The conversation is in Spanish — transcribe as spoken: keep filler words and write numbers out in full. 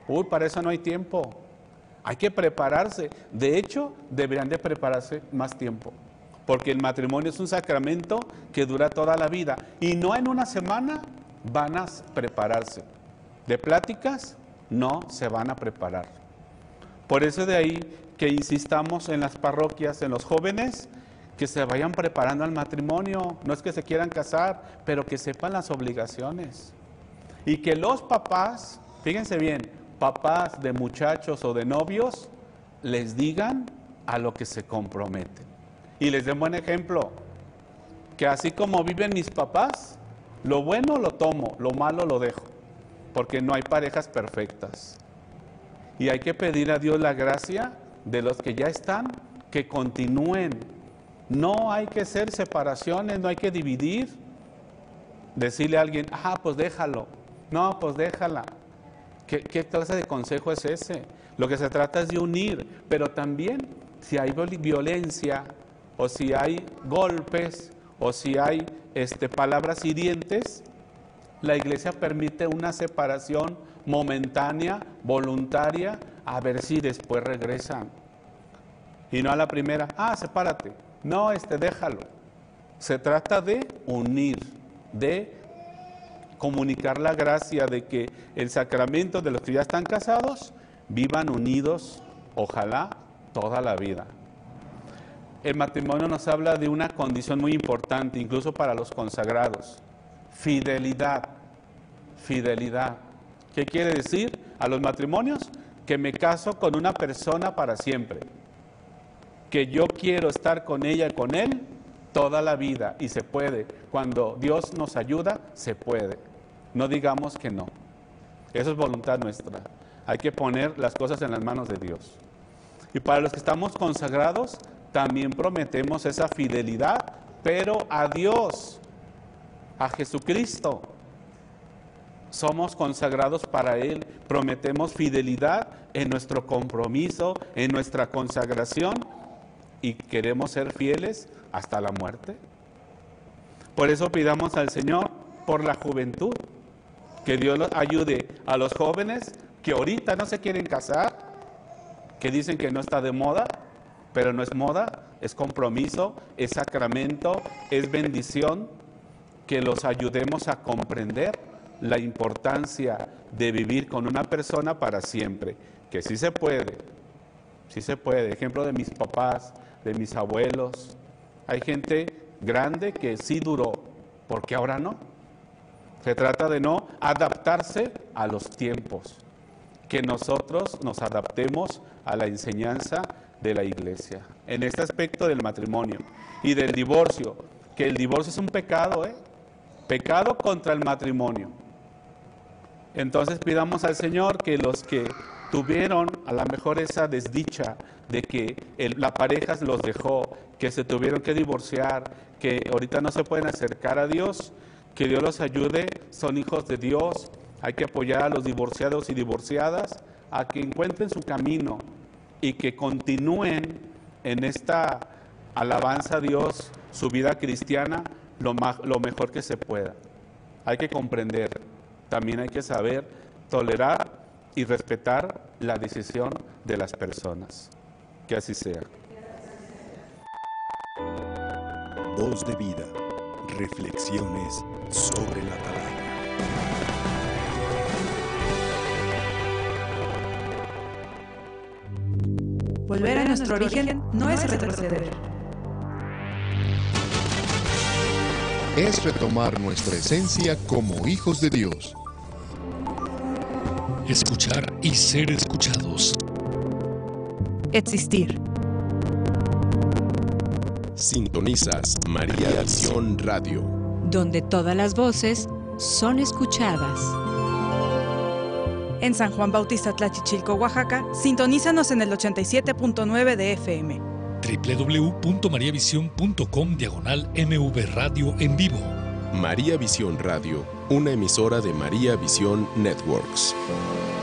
Uy, para eso no hay tiempo. Hay que prepararse. De hecho, deberían de prepararse más tiempo. Porque el matrimonio es un sacramento que dura toda la vida. Y no en una semana van a prepararse. De pláticas, no se van a preparar. Por eso de ahí que insistamos en las parroquias, en los jóvenes, que se vayan preparando al matrimonio. No es que se quieran casar, pero que sepan las obligaciones. Y que los papás, fíjense bien, papás de muchachos o de novios, les digan a lo que se comprometen. Y les den buen ejemplo, que así como viven mis papás, lo bueno lo tomo, lo malo lo dejo, porque no hay parejas perfectas. Y hay que pedir a Dios la gracia de los que ya están, que continúen. No hay que hacer separaciones, no hay que dividir. Decirle a alguien, ah, pues déjalo. No, pues déjala. ¿Qué, qué clase de consejo es ese? Lo que se trata es de unir, pero también si hay violencia, o si hay golpes, o si hay este, palabras hirientes, la iglesia permite una separación momentánea, voluntaria, a ver si después regresan. Y no a la primera, ah, sepárate. No, este, déjalo. Se trata de unir, de comunicar la gracia de que el sacramento de los que ya están casados vivan unidos, ojalá, toda la vida. El matrimonio nos habla de una condición muy importante, incluso para los consagrados: fidelidad. Fidelidad. ¿Qué quiere decir a los matrimonios? Que me caso con una persona para siempre, que yo quiero estar con ella y con él toda la vida, y se puede. Cuando Dios nos ayuda, se puede. No digamos que no. Eso es voluntad nuestra. Hay que poner las cosas en las manos de Dios. Y para los que estamos consagrados, también prometemos esa fidelidad, pero a Dios, a Jesucristo. Somos consagrados para Él, prometemos fidelidad en nuestro compromiso, en nuestra consagración, y queremos ser fieles hasta la muerte. Por eso pidamos al Señor por la juventud, que Dios ayude a los jóvenes que ahorita no se quieren casar, que dicen que no está de moda, pero no es moda, es compromiso, es sacramento, es bendición, que los ayudemos a comprender la importancia de vivir con una persona para siempre, que sí se puede, sí se puede. Ejemplo de mis papás, de mis abuelos. Hay gente grande que sí duró, ¿por qué ahora no? Se trata de no adaptarse a los tiempos, que nosotros nos adaptemos a la enseñanza de la iglesia. En este aspecto del matrimonio y del divorcio, que el divorcio es un pecado, ¿eh? Pecado contra el matrimonio. Entonces pidamos al Señor que los que tuvieron a lo mejor esa desdicha de que el, la pareja los dejó, que se tuvieron que divorciar, que ahorita no se pueden acercar a Dios, que Dios los ayude, son hijos de Dios. Hay que apoyar a los divorciados y divorciadas a que encuentren su camino y que continúen en esta alabanza a Dios, su vida cristiana, lo, ma- lo mejor que se pueda. Hay que comprender, también hay que saber tolerar y respetar la decisión de las personas. Que así sea. Voz de vida. Reflexiones sobre la palabra. Volver a nuestro origen no es retroceder. Es retomar nuestra esencia como hijos de Dios. Escuchar y ser escuchados. Existir. Sintonizas María Visión Radio, donde todas las voces son escuchadas. En San Juan Bautista Tlachichilco, Oaxaca, sintonízanos en el ochenta y siete punto nueve de F M. doble u doble u doble u punto maría visión punto com diagonal M V Radio en vivo. María Visión Radio, una emisora de María Visión Networks.